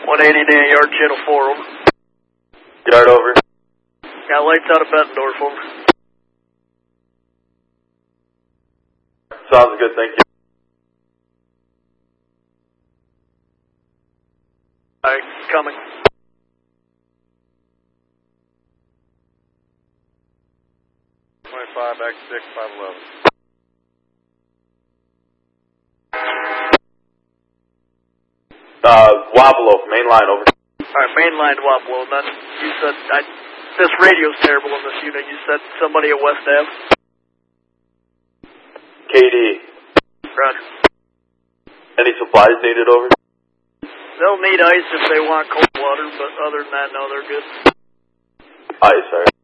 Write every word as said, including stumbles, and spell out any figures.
one eighty Dan Yard, channel four, over. Yard, over. Got lights out of Bettendorf, over. Sounds good, thank you. Alright, coming. twenty-five, X six, five eleven. Uh, Wapello, main line, over. Alright, main line to Wapello, then you said, I, this radio's terrible in this unit, you said somebody at West Ave? K D. Roger. Any supplies needed, over? They'll need ice if they want cold water, but other than that, no, they're good. Ice, alright.